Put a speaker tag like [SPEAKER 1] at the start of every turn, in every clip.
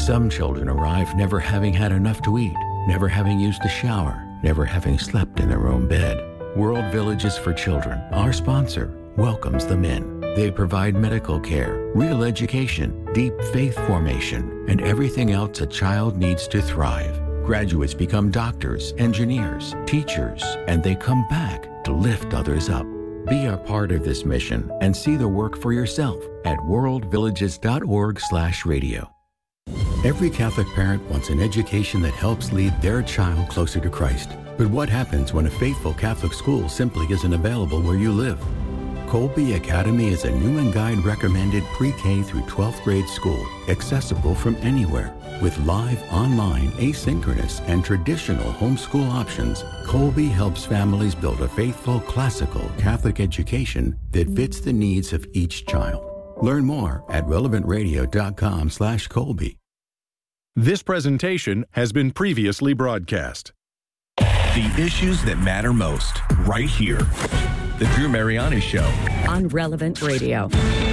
[SPEAKER 1] Some children arrive never having had enough to eat, never having used a shower, never having slept in their own bed. World Villages for Children, our sponsor, welcomes them in. They provide medical care, real education, deep faith formation, and everything else a child needs to thrive. Graduates become doctors, engineers, teachers, and they come back to lift others up. Be a part of this mission and see the work for yourself at worldvillages.org/radio. Every Catholic parent wants an education that helps lead their child closer to Christ. But what happens when a faithful Catholic school simply isn't available where you live? Colby Academy is a new and guide recommended pre-K through 12th grade school, accessible from anywhere. With live, online, asynchronous, and traditional homeschool options, Colby helps families build a faithful, classical Catholic education that fits the needs of each child. Learn more at relevantradio.com/Colby.
[SPEAKER 2] This presentation has been previously broadcast.
[SPEAKER 3] The issues that matter most, right here. The Drew Mariani Show.
[SPEAKER 4] On Relevant Radio.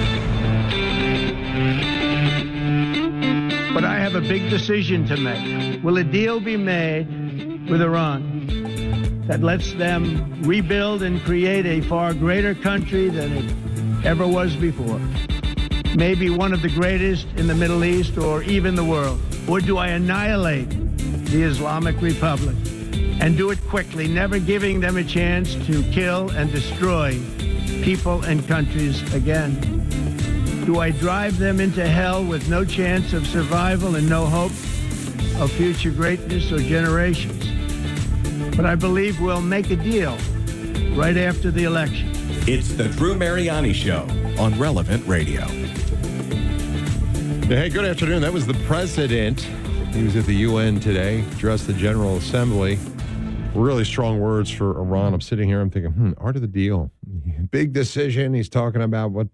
[SPEAKER 5] But I have a big decision to make. Will a deal be made with Iran that lets them rebuild and create a far greater country than it ever was before? Maybe one of the greatest in the Middle East or even the world. Or do I annihilate the Islamic Republic and do it quickly, never giving them a chance to kill and destroy people and countries again? Do I drive them into hell with no chance of survival and no hope of future greatness or generations? But I believe we'll make a deal right after the election.
[SPEAKER 3] It's the Drew Mariani Show on Relevant Radio.
[SPEAKER 6] Hey, good afternoon. That was the president. He was at the UN today, addressed the General Assembly. Really strong words for Iran. I'm sitting here, I'm thinking, art of the deal. Big decision. He's talking about what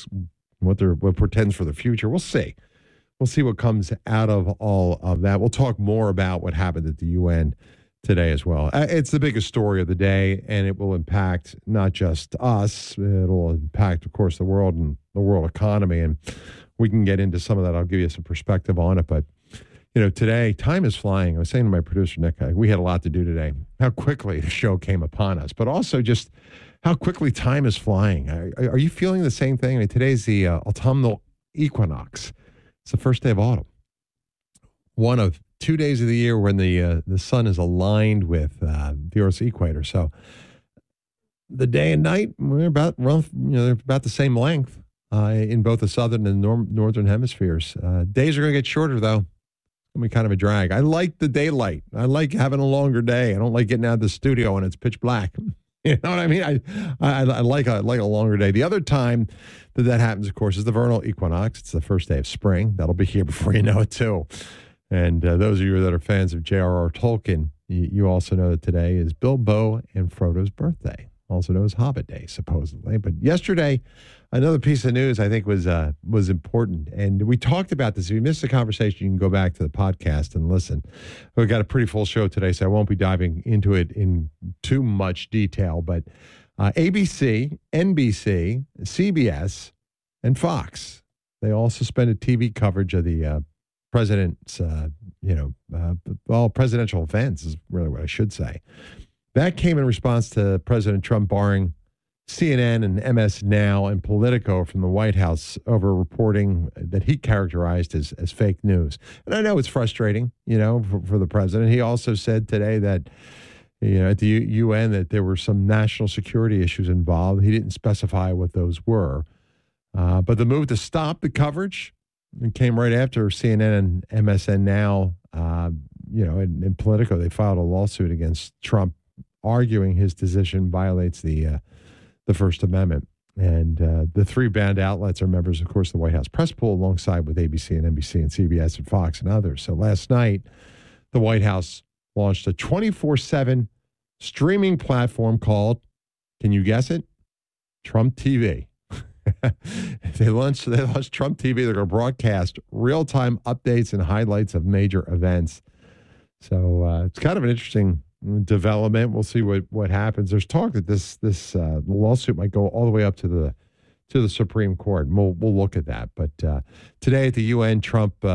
[SPEAKER 6] portends for the future. We'll see. We'll see what comes out of all of that. We'll talk more about what happened at the UN today as well. It's the biggest story of the day, and it will impact not just us. It'll impact, of course, the world and the world economy. And we can get into some of that. I'll give you some perspective on it. But, today, time is flying. I was saying to my producer, Nick, we had a lot to do today. How quickly the show came upon us, but also just how quickly time is flying. Are you feeling the same thing? I mean, today's the autumnal equinox. It's the first day of autumn. One of 2 days of the year when the sun is aligned with the Earth's equator. So the day and night, they're about the same length in both the southern and northern hemispheres. Days are going to get shorter, though. It's going to be kind of a drag. I like the daylight. I like having a longer day. I don't like getting out of the studio and it's pitch black. You know what I mean? I like a longer day. The other time that happens, of course, is the vernal equinox. It's the first day of spring. That'll be here before you know it, too. And those of you that are fans of J.R.R. Tolkien, you also know that today is Bilbo and Frodo's birthday, also known as Hobbit Day, supposedly. But yesterday, another piece of news I think was important. And we talked about this. If you missed the conversation, you can go back to the podcast and listen. We've got a pretty full show today, so I won't be diving into it in too much detail. But ABC, NBC, CBS, and Fox, they all suspended TV coverage of the president's, presidential events is really what I should say. That came in response to President Trump barring CNN and MS Now and Politico from the White House over reporting that he characterized as fake news. And I know it's frustrating, for the president. He also said today that, at the UN that there were some national security issues involved. He didn't specify what those were. But the move to stop the coverage came right after CNN and MSN Now, and Politico, they filed a lawsuit against Trump, arguing his decision violates the First Amendment. And the three banned outlets are members, of course, of the White House press pool, alongside with ABC and NBC and CBS and Fox and others. So last night, the White House launched a 24/7 streaming platform called, can you guess it? Trump TV. They launched Trump TV. They're going to broadcast real-time updates and highlights of major events. So it's kind of an interesting development. We'll see what happens. There's talk that this lawsuit might go all the way up to the Supreme Court. And we'll look at that. But today at the UN, Trump